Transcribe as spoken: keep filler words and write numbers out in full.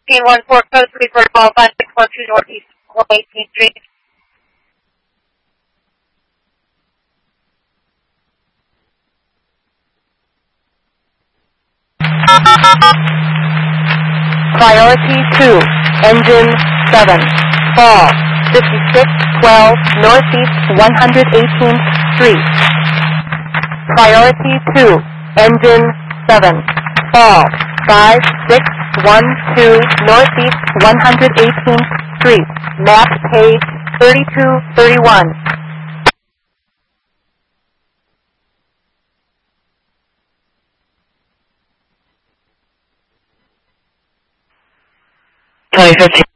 fifteen one four code three for call five six one two Northeast one eighteenth Street. Priority two, engine seven, fall, fifty-six twelve Northeast one hundred eighteenth Street. Priority two, engine seven, fall, five six one two Northeast one hundred eighteenth Street, map page thirty-two thirty-one. twenty fifteen